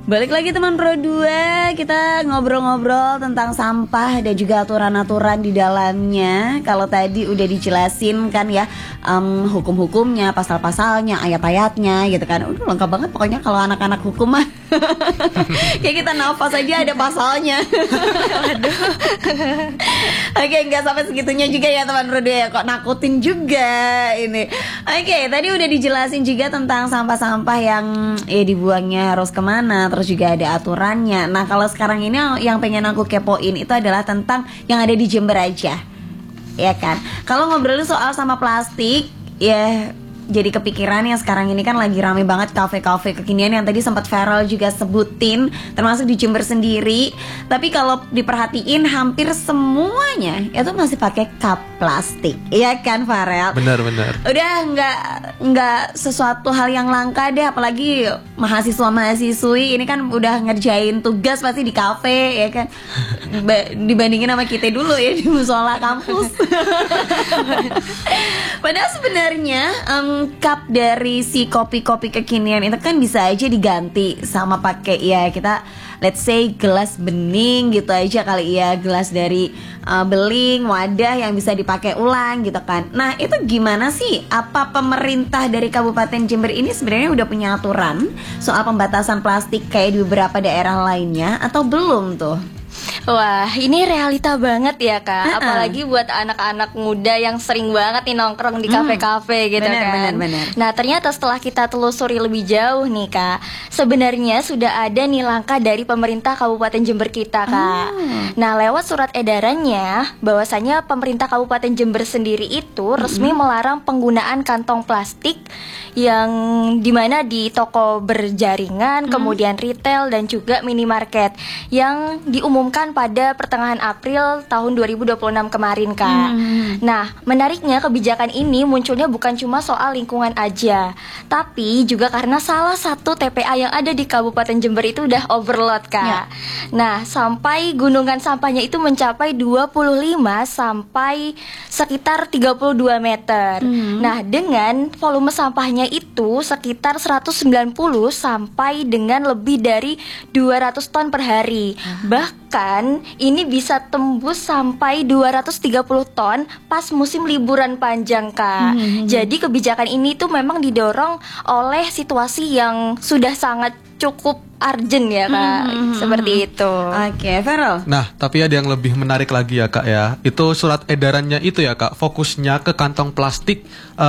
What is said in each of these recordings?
Balik lagi teman Pro 2, kita ngobrol-ngobrol tentang sampah dan juga aturan-aturan di dalamnya. Kalau tadi udah dijelasin kan ya, hukum-hukumnya, pasal-pasalnya, ayat-ayatnya gitu kan. Udah lengkap banget pokoknya kalau anak-anak hukum mah. Kayak kita nafas aja ada pasalnya. Oke, nggak sampai segitunya juga ya teman Pro 2 ya, kok nakutin juga ini. Oke, tadi udah dijelasin juga tentang sampah-sampah yang dibuangnya harus kemana, terus juga ada aturannya. Nah kalau sekarang ini yang pengen aku kepoin itu adalah tentang yang ada di Jember aja, ya kan. Kalau ngobrolin soal sampah plastik, ya jadi kepikiran yang sekarang ini kan lagi rame banget kafe-kafe kekinian yang tadi sempat Farel juga sebutin, termasuk di Jember sendiri. Tapi kalau diperhatiin hampir semuanya itu masih pakai cup plastik, iya kan Farel? Benar. Udah nggak sesuatu hal yang langka deh, apalagi mahasiswa-mahasiswi ini kan udah ngerjain tugas pasti di kafe, ya kan? Dibandingin sama kita dulu ya di musola kampus. Padahal sebenarnya cup dari si kopi-kopi kekinian itu kan bisa aja diganti sama pakai ya kita let's say gelas bening gitu aja kali ya, gelas dari beling, wadah yang bisa dipakai ulang gitu kan. Nah itu gimana sih? Apa pemerintah dari Kabupaten Jember ini sebenarnya udah punya aturan soal pembatasan plastik kayak di beberapa daerah lainnya atau belum tuh? Wah, ini realita banget ya Kak. Apalagi buat anak-anak muda yang sering banget nih nongkrong di kafe-kafe gitu kan. Bener. Nah, ternyata setelah kita telusuri lebih jauh nih Kak, sebenarnya sudah ada nih langkah dari pemerintah Kabupaten Jember kita Kak. Nah, lewat surat edarannya, bahwasanya pemerintah Kabupaten Jember sendiri itu resmi melarang penggunaan kantong plastik yang dimana di toko berjaringan, kemudian retail dan juga minimarket yang diumumkan pada pertengahan April tahun 2026 kemarin Kak. Nah, menariknya kebijakan ini munculnya bukan cuma soal lingkungan aja, tapi juga karena salah satu TPA yang ada di Kabupaten Jember itu udah overload Kak. Nah, sampai gunungan sampahnya itu mencapai 25 sampai sekitar 32 meter. Nah, dengan volume sampahnya itu sekitar 190 sampai dengan lebih dari 200 ton per hari. Bahkan ini bisa tembus sampai 230 ton pas musim liburan panjang Kak. Jadi kebijakan ini tuh memang didorong oleh situasi yang sudah sangat cukup urgent ya Kak. Seperti itu. Oke, Farel. Nah, tapi ada yang lebih menarik lagi ya Kak ya. Itu surat edarannya itu ya Kak, fokusnya ke kantong plastik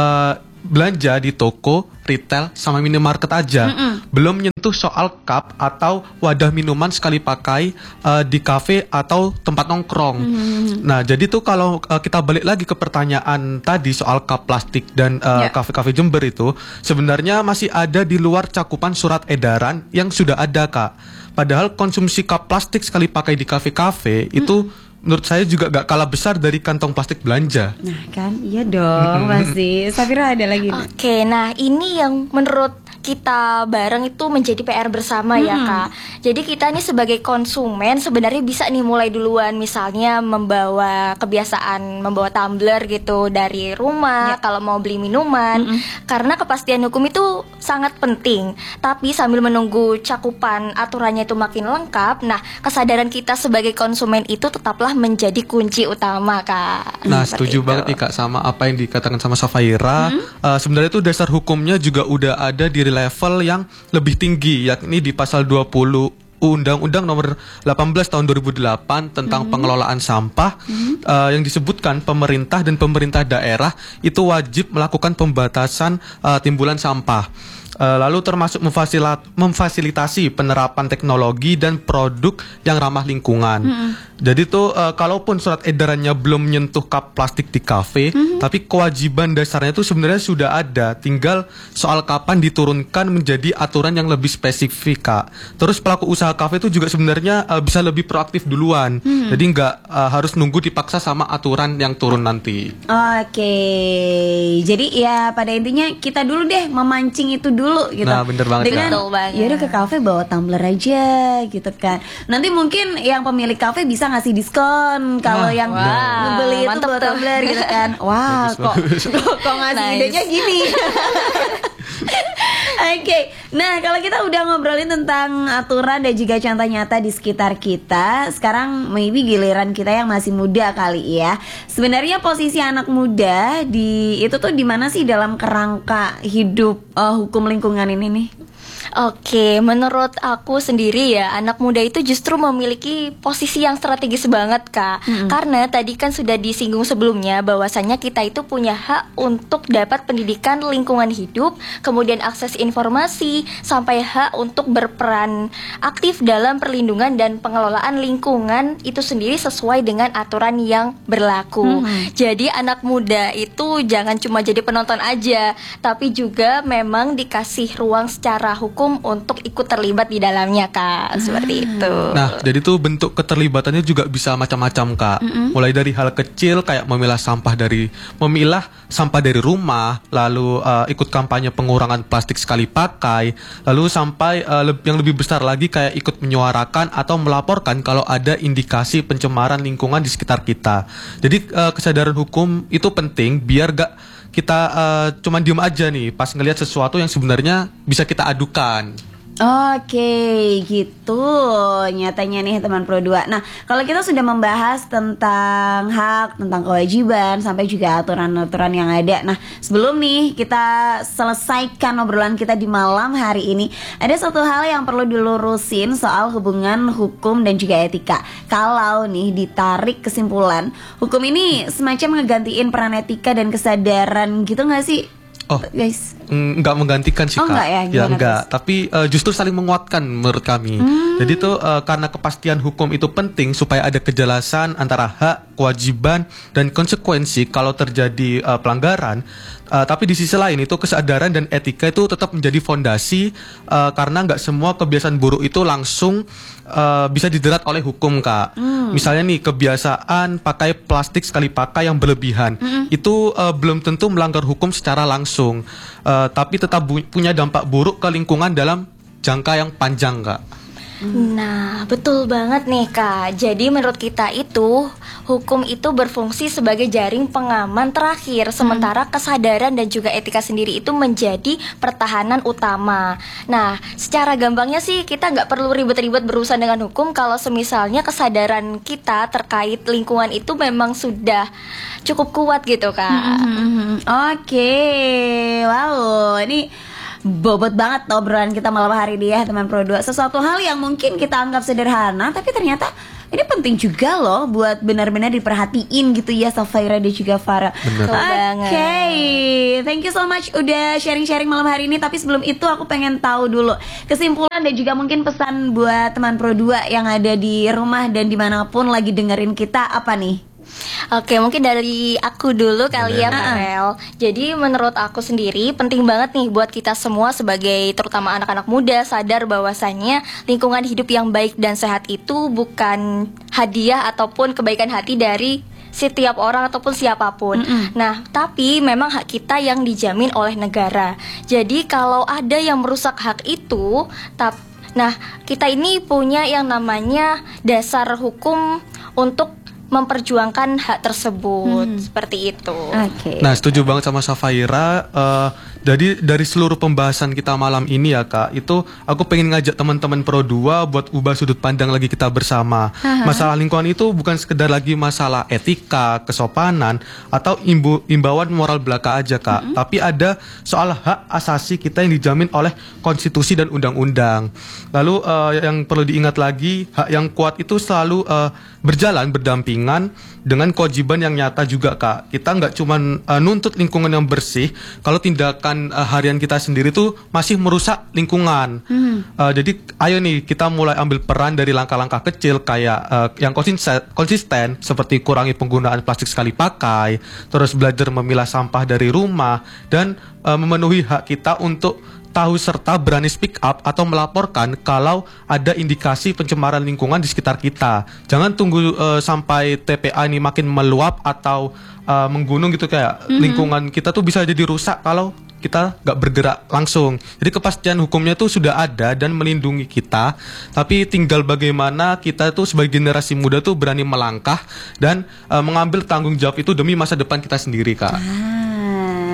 belanja di toko, retail, sama minimarket aja. Belum menyentuh soal cup atau wadah minuman sekali pakai di kafe atau tempat nongkrong. Nah, jadi tuh kalau kita balik lagi ke pertanyaan tadi soal cup plastik dan kafe-kafe Jember itu, sebenarnya masih ada di luar cakupan surat edaran yang sudah ada Kak. Padahal konsumsi cup plastik sekali pakai di kafe-kafe itu menurut saya juga gak kalah besar dari kantong plastik belanja. Nah kan, iya dong masih. Safira ada lagi. Oke, nah ini yang menurut kita bareng itu menjadi PR bersama ya Kak. Jadi kita nih sebagai konsumen sebenarnya bisa nih mulai duluan, misalnya membawa kebiasaan membawa tumbler gitu dari rumah kalau mau beli minuman. Karena kepastian hukum itu sangat penting. Tapi sambil menunggu cakupan aturannya itu makin lengkap, nah kesadaran kita sebagai konsumen itu tetaplah menjadi kunci utama Kak. Nah setuju banget nih Kak sama apa yang dikatakan sama Safaira. Sebenarnya itu dasar hukumnya juga udah ada di level yang lebih tinggi, yakni di pasal 20 Undang-Undang nomor 18 tahun 2008 tentang pengelolaan sampah, yang disebutkan pemerintah dan pemerintah daerah itu wajib melakukan pembatasan timbulan sampah. Lalu termasuk memfasilitasi penerapan teknologi dan produk yang ramah lingkungan. Jadi tuh kalaupun surat edarannya belum menyentuh cup plastik di kafe, tapi kewajiban dasarnya itu sebenarnya sudah ada. Tinggal soal kapan diturunkan menjadi aturan yang lebih spesifik Kak. Terus pelaku usaha kafe itu juga sebenarnya bisa lebih proaktif duluan. Jadi nggak harus nunggu dipaksa sama aturan yang turun nanti. Oke, jadi ya pada intinya kita dulu deh memancing itu dulu gitu. Nah bener banget dengan ya udah ke kafe bawa tumbler aja gitu kan. Nanti mungkin yang pemilik kafe bisa ngasih diskon kalau yang beli itu bawa tumbler gitu kan. Wah, kok ngasih idenya gini. Oke, nah kalau kita udah ngobrolin tentang aturan dan juga contoh nyata di sekitar kita, sekarang maybe giliran kita yang masih muda kali ya. Sebenarnya posisi anak muda di itu tuh di mana sih dalam kerangka hidup hukum lingkungan ini nih? Oke, menurut aku sendiri ya, anak muda itu justru memiliki posisi yang strategis banget, Kak. Karena tadi kan sudah disinggung sebelumnya bahwasanya kita itu punya hak untuk dapat pendidikan lingkungan hidup, kemudian akses informasi, sampai hak untuk berperan aktif dalam perlindungan dan pengelolaan lingkungan itu sendiri sesuai dengan aturan yang berlaku. Jadi anak muda itu jangan cuma jadi penonton aja, tapi juga memang dikasih ruang secara hukum untuk ikut terlibat di dalamnya, Kak. Seperti itu. Nah, jadi tuh bentuk keterlibatannya juga bisa macam-macam, Kak. Mulai dari hal kecil kayak memilah sampah dari rumah, lalu ikut kampanye pengurangan plastik sekali pakai, lalu sampai yang lebih besar lagi kayak ikut menyuarakan atau melaporkan kalau ada indikasi pencemaran lingkungan di sekitar kita. Jadi kesadaran hukum itu penting biar gak kita cuman diem aja nih pas ngelihat sesuatu yang sebenarnya bisa kita adukan. Oke, gitu nyatanya nih teman Pro 2. Nah, kalau kita sudah membahas tentang hak, tentang kewajiban, sampai juga aturan-aturan yang ada. Nah, sebelum nih kita selesaikan obrolan kita di malam hari ini, ada satu hal yang perlu dilurusin soal hubungan hukum dan juga etika. Kalau nih ditarik kesimpulan, hukum ini semacam ngegantiin peran etika dan kesadaran gitu gak sih? Oh, guys, nggak menggantikan sih, Kak. Enggak ya? Gimana, Enggak. Tapi justru saling menguatkan menurut kami. Jadi tuh karena kepastian hukum itu penting supaya ada kejelasan antara hak, kewajiban, dan konsekuensi kalau terjadi pelanggaran. Tapi di sisi lain itu kesadaran dan etika itu tetap menjadi fondasi karena nggak semua kebiasaan buruk itu langsung bisa dijerat oleh hukum, Kak. Misalnya nih kebiasaan pakai plastik sekali pakai yang berlebihan itu belum tentu melanggar hukum secara langsung, tapi tetap punya dampak buruk ke lingkungan dalam jangka yang panjang, Kak. Nah, betul banget nih, Kak. Jadi menurut kita itu hukum itu berfungsi sebagai jaring pengaman terakhir, sementara kesadaran dan juga etika sendiri itu menjadi pertahanan utama. Nah, secara gampangnya sih kita nggak perlu ribet-ribet berurusan dengan hukum kalau semisalnya kesadaran kita terkait lingkungan itu memang sudah cukup kuat gitu, Kak. Oke, wow, ini bobot banget obrolan kita malam hari ini ya teman Pro 2. Sesuatu hal yang mungkin kita anggap sederhana, tapi ternyata ini penting juga loh buat benar-benar diperhatiin gitu ya, Safaira dan juga Farah. Oke, thank you so much udah sharing-sharing malam hari ini. Tapi sebelum itu aku pengen tahu dulu kesimpulan dan juga mungkin pesan buat teman Pro 2 yang ada di rumah dan dimanapun lagi dengerin kita apa nih? Oke, mungkin dari aku dulu kali ya, Farel. Jadi menurut aku sendiri penting banget nih buat kita semua sebagai terutama anak-anak muda sadar bahwasannya lingkungan hidup yang baik dan sehat itu bukan hadiah ataupun kebaikan hati dari setiap orang ataupun siapapun. Nah, tapi memang hak kita yang dijamin oleh negara. Jadi kalau ada yang merusak hak itu, nah kita ini punya yang namanya dasar hukum untuk memperjuangkan hak tersebut. Seperti itu. Nah, setuju banget sama Safaira. Jadi dari seluruh pembahasan kita malam ini ya, Kak, itu aku pengen ngajak teman-teman Pro 2 buat ubah sudut pandang lagi kita bersama. Masalah lingkungan itu bukan sekedar lagi masalah etika, kesopanan, atau imbauan moral belaka aja, Kak. Tapi ada soal hak asasi kita yang dijamin oleh konstitusi dan undang-undang. Lalu yang perlu diingat lagi, hak yang kuat itu selalu berjalan berdampingan dengan kewajiban yang nyata juga, Kak. Kita nggak cuma nuntut lingkungan yang bersih kalau tindakan harian kita sendiri tuh masih merusak lingkungan. Jadi ayo nih kita mulai ambil peran dari langkah-langkah kecil kayak yang konsisten seperti kurangi penggunaan plastik sekali pakai, terus belajar memilah sampah dari rumah, dan memenuhi hak kita untuk tahu serta berani speak up atau melaporkan kalau ada indikasi pencemaran lingkungan di sekitar kita. Jangan tunggu sampai TPA ini makin meluap atau menggunung gitu, kayak lingkungan kita tuh bisa jadi rusak kalau kita nggak bergerak langsung. Jadi kepastian hukumnya tuh sudah ada dan melindungi kita, tapi tinggal bagaimana kita tuh sebagai generasi muda tuh berani melangkah dan mengambil tanggung jawab itu demi masa depan kita sendiri, Kak.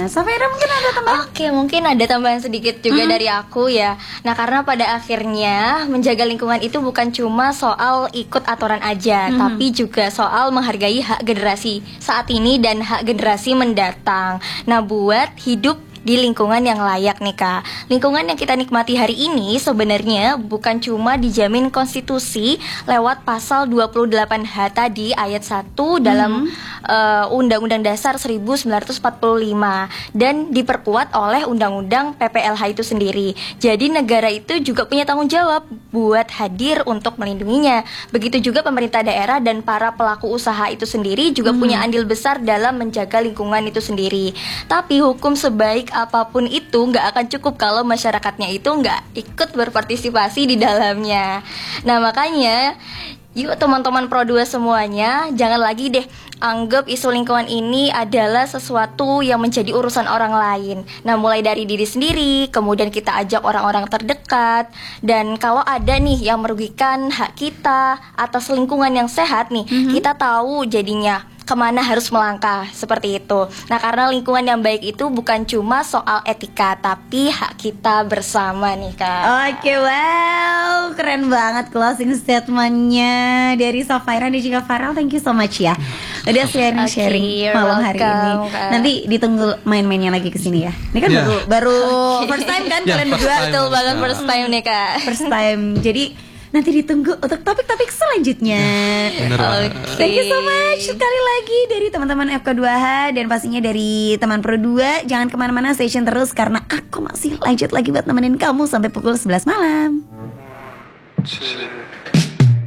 Safira mungkin ada tambahan? Oke, mungkin ada tambahan sedikit juga dari aku ya. Nah, karena pada akhirnya menjaga lingkungan itu bukan cuma soal ikut aturan aja, tapi juga soal menghargai hak generasi saat ini dan hak generasi mendatang. Nah, buat hidup di lingkungan yang layak nih Kak. Lingkungan yang kita nikmati hari ini sebenarnya bukan cuma dijamin konstitusi lewat pasal 28H tadi ayat 1 dalam Undang-Undang Dasar 1945 dan diperkuat oleh Undang-Undang PPLH itu sendiri. Jadi negara itu juga punya tanggung jawab buat hadir untuk melindunginya. Begitu juga pemerintah daerah dan para pelaku usaha itu sendiri juga punya andil besar dalam menjaga lingkungan itu sendiri. Tapi hukum sebaik apapun itu nggak akan cukup kalau masyarakatnya itu nggak ikut berpartisipasi di dalamnya. Nah makanya yuk teman-teman Pro2 semuanya, jangan lagi deh anggap isu lingkungan ini adalah sesuatu yang menjadi urusan orang lain. Nah mulai dari diri sendiri, kemudian kita ajak orang-orang terdekat. Dan kalau ada nih yang merugikan hak kita atas lingkungan yang sehat nih, kita tahu jadinya kemana harus melangkah, seperti itu. Nah karena lingkungan yang baik itu bukan cuma soal etika, tapi hak kita bersama nih Kak. Oke, wow, keren banget closing statementnya dari Safira dan juga Farel. Thank you so much ya udah sharing-sharing malam hari ini. Kak. Nanti ditunggu main-mainnya lagi kesini ya. Ini kan baru first time kan kalian berdua. Betul banget first time nih Kak. First time. Jadi nanti ditunggu untuk topik-topik selanjutnya. Bener banget. Thank you so much sekali lagi dari teman-teman FK2H dan pastinya dari teman Pro2. Jangan kemana-mana, stay tune terus karena aku masih lanjut lagi buat nemenin kamu sampai pukul 11 malam.